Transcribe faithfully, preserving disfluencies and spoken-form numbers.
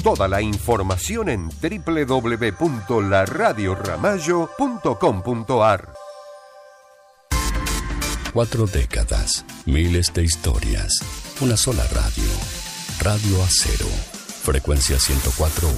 Toda la información en doble u doble u doble u punto la radio ramallo punto com punto a r. Cuatro décadas, miles de historias, una sola radio. Radio Acero, frecuencia ciento cuatro.